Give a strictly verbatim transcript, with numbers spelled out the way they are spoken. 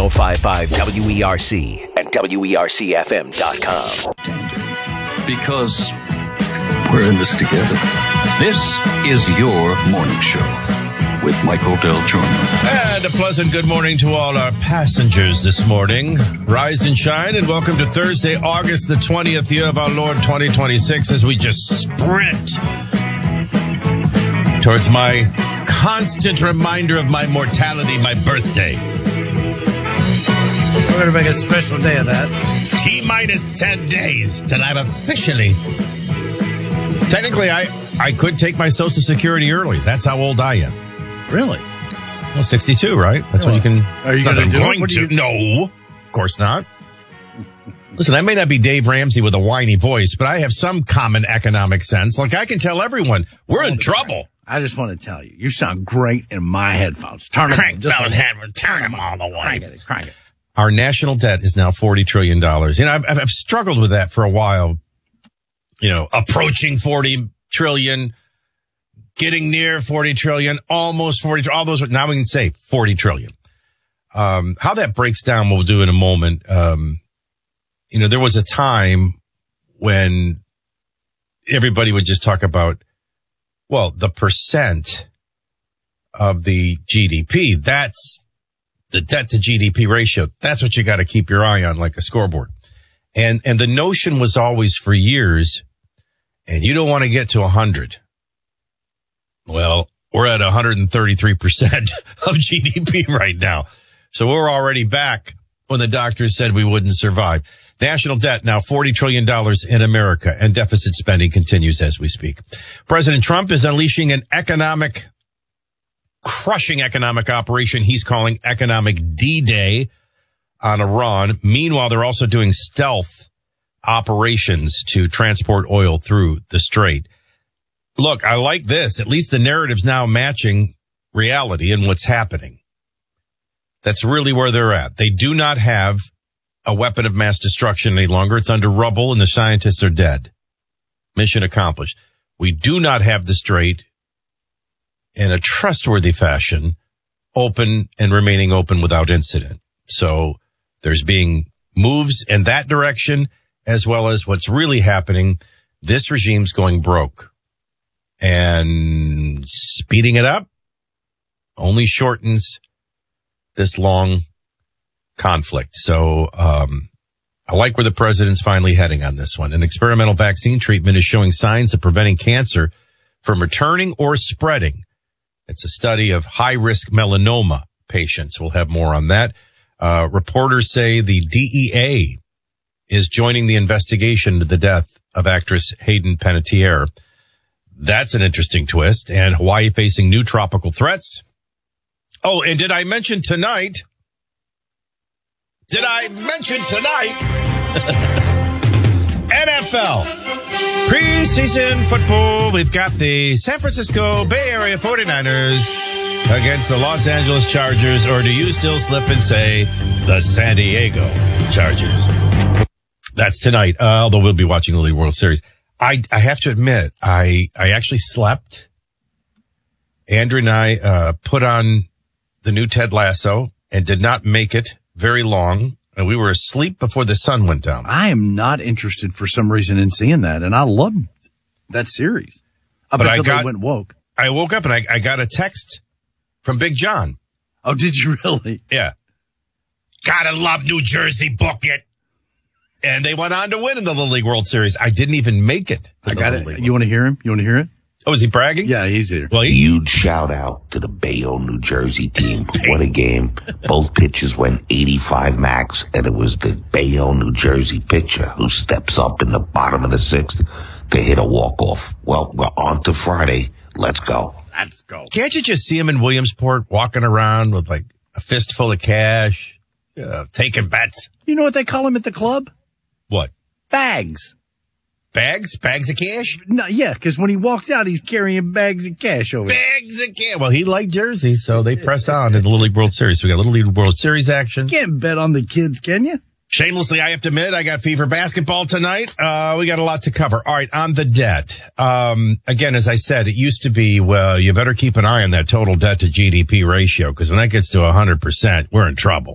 five five W E R C and W E R C F M dot com. Because we're in this together. This is your morning show with Michael Del Giorno. And a pleasant good morning to all our passengers this morning. Rise and shine, and welcome to Thursday, August the twentieth, year of our Lord twenty twenty-six, as we just sprint towards my constant reminder of my mortality, my birthday. We're going to make a special day of that. T minus ten days till I'm officially. Technically, I, I could take my Social Security early. That's how old I am. Really? Well, sixty-two, right? That's well, when you can. Are you going to do going it? to? You... No, of course not. Listen, I may not be Dave Ramsey with a whiny voice, but I have some common economic sense. Like, I can tell everyone we're in trouble. I just want to tell you, you sound great in my headphones. Turn Crank them, those headphones. Turn them all the way. Crank it, crank it. Our national debt is now forty trillion dollars. You know, I've, I've struggled with that for a while. You know, approaching forty trillion, getting near forty trillion, almost forty, all those. Now we can say forty trillion. Um, how that breaks down, we'll do in a moment. Um, you know, there was a time when everybody would just talk about, well, the percent of the G D P. That's the debt to G D P ratio. That's what you got to keep your eye on, like a scoreboard. And, and the notion was always for years, and you don't want to get to one hundred. Well, we're at one hundred thirty-three percent of G D P right now. So we're already back when the doctors said we wouldn't survive. National debt now forty trillion dollars in America, and deficit spending continues as we speak. President Trump is unleashing an economic, crushing economic operation he's calling Economic D-Day on Iran. Meanwhile, they're also doing stealth operations to transport oil through the strait. Look, I like this. At least the narrative's now matching reality and what's happening. That's really where they're at. They do not have a weapon of mass destruction any longer. It's under rubble and the scientists are dead. Mission accomplished. We do not have the strait in a trustworthy fashion open and remaining open without incident. So there's being moves in that direction, as well as what's really happening. This regime's going broke, and speeding it up only shortens this long conflict. So um I like where the president's finally heading on this one. An experimental vaccine treatment is showing signs of preventing cancer from returning or spreading. It's a study of high-risk melanoma patients. We'll have more on that. Uh reporters say the D E A is joining the investigation into the death of actress Hayden Panettiere. That's an interesting twist. And Hawaii facing new tropical threats. Oh, and did I mention tonight? Did I mention tonight? N F L. Preseason football. We've got the San Francisco Bay Area forty-niners against the Los Angeles Chargers. Or do you still slip and say the San Diego Chargers? That's tonight. Uh, although we'll be watching the League World Series. I, I have to admit, I, I actually slept. Andrew and I, uh, put on the new Ted Lasso and did not make it very long. And we were asleep before the sun went down. I am not interested for some reason in seeing that. And I loved that series. Up but until I got, they went woke. I woke up and I, I got a text from Big John. Oh, did you really? Yeah. Gotta love New Jersey, book it. And they went on to win in the Little League World Series. I didn't even make it. I got it. You want to hear him? You want to hear it? Oh, is he bragging? Yeah, he's here. Well, he- Huge shout out to the Bayonne, New Jersey team. What a game. Both pitchers went eighty-five max, and it was the Bayonne, New Jersey pitcher who steps up in the bottom of the sixth to hit a walk-off. Well, we're on to Friday. Let's go. Let's go. Can't you just see him in Williamsport walking around with like a fistful of cash, uh, taking bets? You know what they call him at the club? What? Bags. Bags? Bags of cash? No, yeah, because when he walks out, he's carrying bags of cash over. Bags of cash. Well, he liked Jersey, so they press on in the Little League World Series. We got Little League World Series action. You can't bet on the kids, can you? Shamelessly, I have to admit, I got Fever basketball tonight. Uh, we got a lot to cover. All right, on the debt. Um, again, as I said, it used to be, well, you better keep an eye on that total debt to G D P ratio, because when that gets to one hundred percent, we're in trouble.